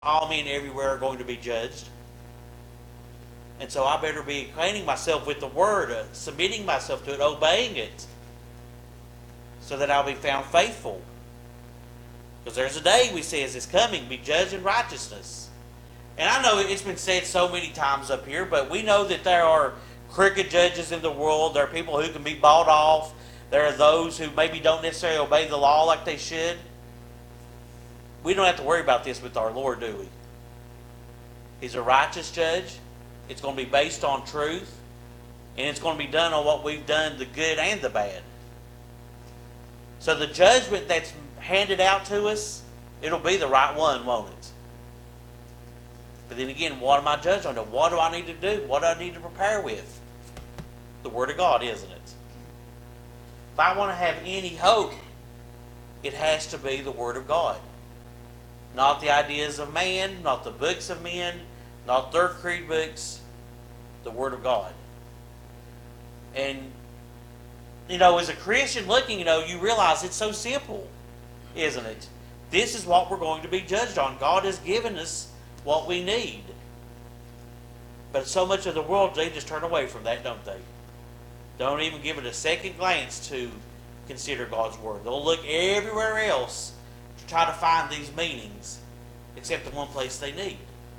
all men everywhere are going to be judged. And so I better be acquainting myself with the Word, submitting myself to it, obeying it, so that I'll be found faithful. Because there's a day, we says, is coming, be judged in righteousness. And I know it's been said so many times up here, but we know that there are crooked judges in the world. There are people who can be bought off. There are those who maybe don't necessarily obey the law like they should. We don't have to worry about this with our Lord, do we? He's a righteous judge. It's going to be based on truth. And it's going to be done on what we've done, the good and the bad. So the judgment that's handed out to us, it'll be the right one, won't it? But then again, what am I judged on? What do I need to do? What do I need to prepare with? The Word of God, isn't it? If I want to have any hope, it has to be the Word of God. Not the ideas of man, not the books of men, not third creed books, the Word of God. And, as a Christian looking, you realize it's so simple, isn't it? This is what we're going to be judged on. God has given us what we need. But so much of the world, they just turn away from that, don't they? Don't even give it a second glance to consider God's Word. They'll look everywhere else to try to find these meanings, except the one place they need.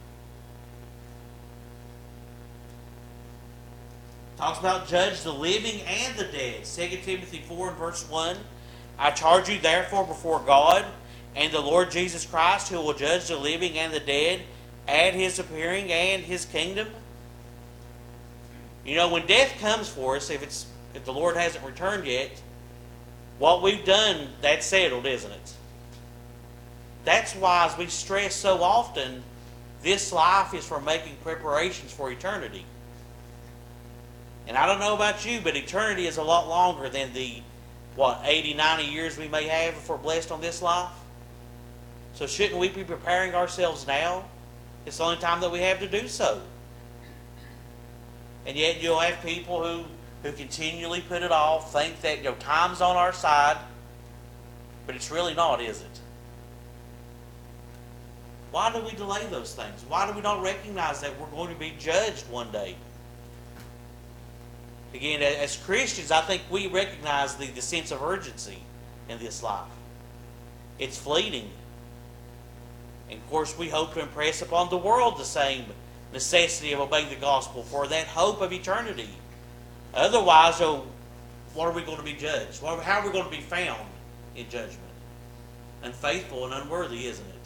Talks about judge the living and the dead. 2 Timothy 4 and verse 1. I charge you therefore before God and the Lord Jesus Christ, who will judge the living and the dead at His appearing and His kingdom. When death comes for us, if the Lord hasn't returned yet, what we've done, that's settled, isn't it? That's why, as we stress so often, this life is for making preparations for eternity. And I don't know about you, but eternity is a lot longer than the, 80, 90 years we may have if we're blessed on this life. So shouldn't we be preparing ourselves now? It's the only time that we have to do so. And yet you'll have people who continually put it off, think that time's on our side, but it's really not, is it? Why do we delay those things? Why do we not recognize that we're going to be judged one day? Again, as Christians, I think we recognize the sense of urgency in this life. It's fleeting. And of course, we hope to impress upon the world the same necessity of obeying the gospel for that hope of eternity. Otherwise, what are we going to be judged? How are we going to be found in judgment? Unfaithful and unworthy, isn't it?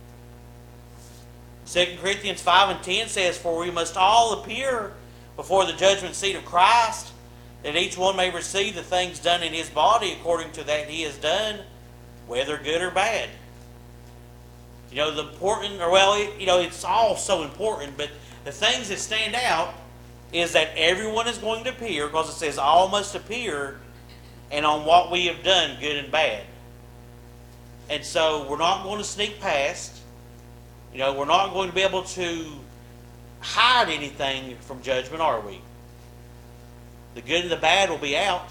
2 Corinthians 5 and 10 says, for we must all appear before the judgment seat of Christ, that each one may receive the things done in his body according to that he has done, whether good or bad. The important, it's all so important, but the things that stand out is that everyone is going to appear, because it says all must appear, and on what we have done, good and bad. And so we're not going to sneak past. We're not going to be able to hide anything from judgment, are we? The good and the bad will be out.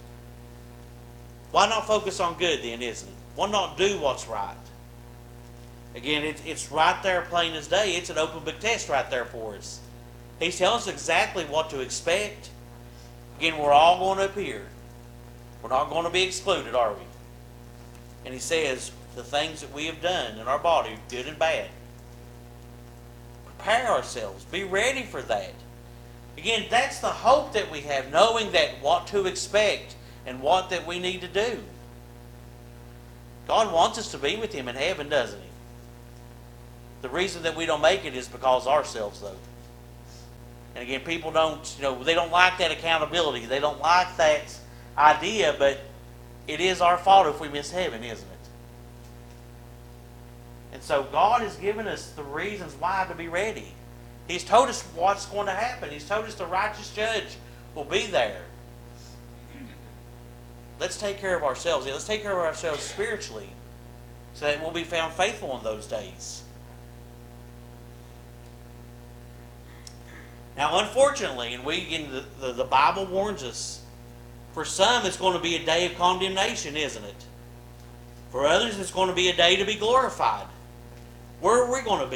Why not focus on good then, isn't it? Why not do what's right? Again, it's right there plain as day. It's an open book test right there for us. He's telling us exactly what to expect. Again, we're all going to appear. We're not going to be excluded, are we? And he says the things that we have done in our body, good and bad. Prepare ourselves. Be ready for that. Again, that's the hope that we have, knowing that what to expect and what that we need to do. God wants us to be with Him in heaven, doesn't He? The reason that we don't make it is because of ourselves, though. And again, people don't, they don't like that accountability. They don't like that idea, but it is our fault if we miss heaven, isn't it? And so God has given us the reasons why to be ready. He's told us what's going to happen. He's told us the righteous judge will be there. Let's take care of ourselves. Let's take care of ourselves spiritually so that we'll be found faithful in those days. Now, unfortunately, and the Bible warns us, for some it's going to be a day of condemnation, isn't it? For others it's going to be a day to be glorified. Where are we going to be?